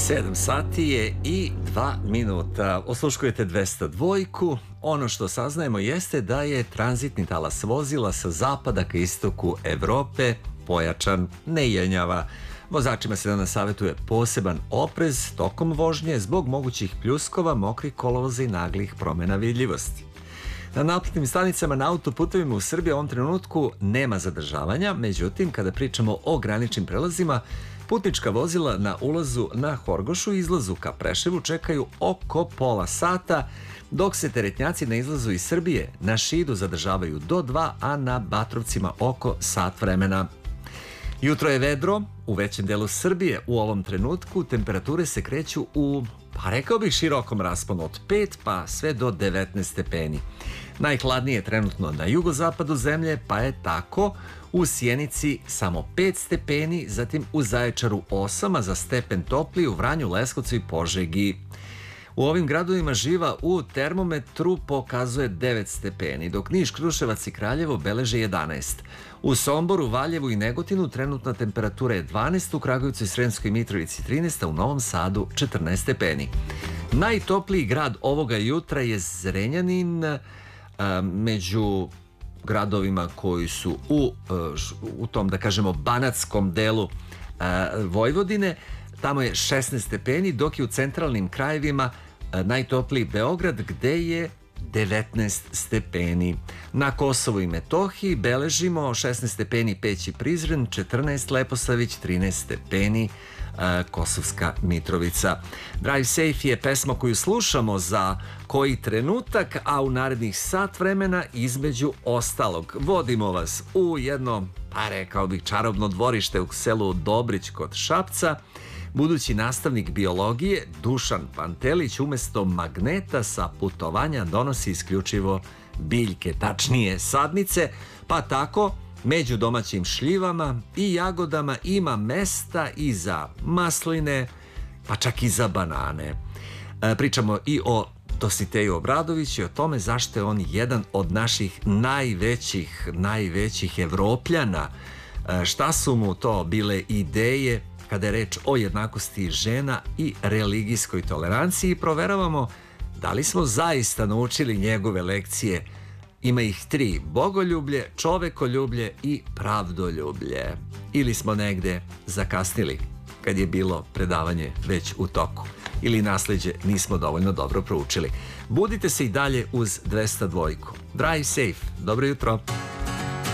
7 sati je i 2 minuta. Osluškujete 202. Ono što saznajemo jeste da je tranzitni talas vozila sa zapada ka istoku Evrope pojačan, ne jenjava. Vozačima se danas savjetuje poseban oprez tokom vožnje zbog mogućih pljuskova, mokrih kolovoza i naglih promjena vidljivosti. Na naplatnim stanicama na autoputovima u Srbiji u ovom trenutku nema zadržavanja, međutim, kada pričamo o graničnim prelazima, putnička vozila na ulazu na Horgošu i izlazu ka Preševu čekaju oko pola sata, dok se teretnjaci na izlazu iz Srbije na Šidu zadržavaju do 2, a na Batrovcima oko sat vremena. Jutro je vedro, u većem delu Srbije u ovom trenutku temperature se kreću u, rekao bih, širokom rasponu od 5 pa sve do 19 stepeni. Najhladnije je trenutno na jugozapadu zemlje, pa je tako u Sjenici samo 5 stepeni, zatim u Zaječaru 8, a za stepen topliji u Vranju, Leskovcu i Požegi. U ovim gradovima živa u termometru pokazuje 9 stepeni, dok Niš, Kruševac i Kraljevo beleže 11. U Somboru, Valjevu i Negotinu trenutna temperatura je 12, u Kragujevcu i Sremskoj Mitrovici 13, a u Novom Sadu 14 stepeni. Najtopliji grad ovoga jutra je Zrenjanin, među gradovima koji su u tom, da kažemo, banatskom delu Vojvodine. Tamo je 16 stepeni, dok je u centralnim krajevima najtopliji Beograd, gde je 19 stepeni. Na Kosovu i Metohiji beležimo 16 stepeni Peć i Prizren, 14 Leposavić, 13 stepeni Kosovska Mitrovica. Drive Safe je pesma koju slušamo za koji trenutak, a u narednih sat vremena između ostalog vodimo vas u jedno, rekao bih, čarobno dvorište u selu Dobrić kod Šapca. Budući nastavnik biologije Dušan Pantelić umesto magneta sa putovanja donosi isključivo biljke, tačnije sadnice, pa tako među domaćim šljivama i jagodama ima mesta i za masline, pa čak i za banane. Pričamo i o Dositeju Obradoviću i o tome zašto je on jedan od naših najvećih Evropljana. Šta su mu to bile ideje kada je reč o jednakosti žena i religijskoj toleranciji. Proveravamo da li smo zaista naučili njegove lekcije. Ima ih 3: bogoljublje, čovekoljublje i pravdoljublje. Ili smo negde zakasnili kad je bilo predavanje već u toku. Ili nasleđe nismo dovoljno dobro proučili. Budite se i dalje uz 202. Drive Safe. Dobro jutro.